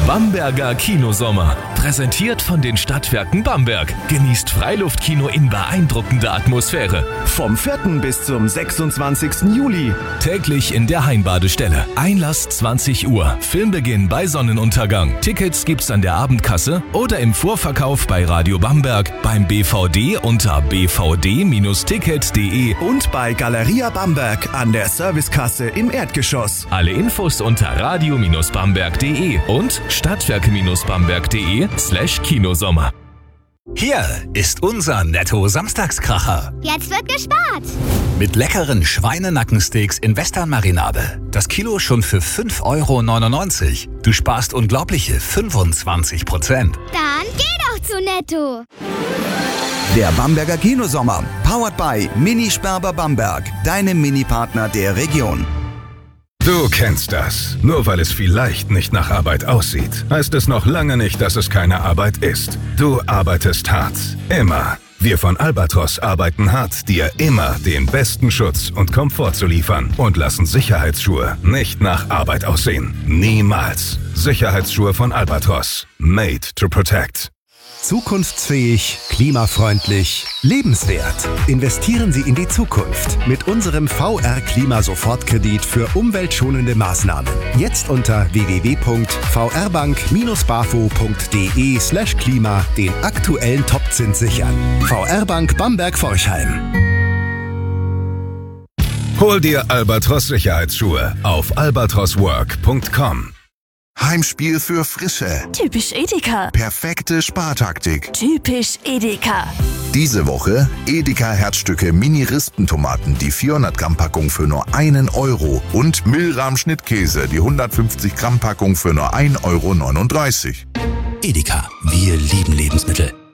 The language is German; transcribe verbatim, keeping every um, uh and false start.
Bamberger Kinosommer. Präsentiert von den Stadtwerken Bamberg. Genießt Freiluftkino in beeindruckender Atmosphäre. Vom vierten bis zum sechsundzwanzigsten Juli. Täglich in der Heimbadestelle. Einlass zwanzig Uhr. Filmbeginn bei Sonnenuntergang. Tickets gibt's an der Abendkasse oder im Vorverkauf bei Radio Bamberg, beim B V D unter b v d ticket punkt d e und bei Galeria Bamberg an der Servicekasse im Erdgeschoss. Alle Infos unter radio bamberg punkt d e und stadtwerke bamberg punkt d e slash Kinosommer. Hier ist unser Netto-Samstagskracher. Jetzt wird gespart. Mit leckeren Schweinenackensteaks in Western-Marinade. Das Kilo schon für fünf Euro neunundneunzig. Du sparst unglaubliche fünfundzwanzig Prozent. Dann geh doch zu Netto. Der Bamberger Kinosommer. Powered by Mini Sperber Bamberg. Deine Mini-Partner der Region. Du kennst das. Nur weil es vielleicht nicht nach Arbeit aussieht, heißt es noch lange nicht, dass es keine Arbeit ist. Du arbeitest hart. Immer. Wir von Albatros arbeiten hart, dir immer den besten Schutz und Komfort zu liefern und lassen Sicherheitsschuhe nicht nach Arbeit aussehen. Niemals. Sicherheitsschuhe von Albatros. Made to protect. Zukunftsfähig, klimafreundlich, lebenswert. Investieren Sie in die Zukunft mit unserem V R-Klima-Sofortkredit für umweltschonende Maßnahmen. Jetzt unter w w w punkt v r bank dash bafo punkt d e slash klima den aktuellen Topzins sichern. V R Bank Bamberg-Forchheim. Hol dir Albatros Sicherheitsschuhe auf albatros work punkt com. Heimspiel für Frische. Typisch Edeka. Perfekte Spartaktik. Typisch Edeka. Diese Woche Edeka Herzstücke Mini-Rispentomaten, die vierhundert Gramm Packung für nur einen Euro und Milram Schnittkäse, die hundertfünfzig Gramm Packung für nur ein Euro neununddreißig. Edeka, wir lieben Lebensmittel.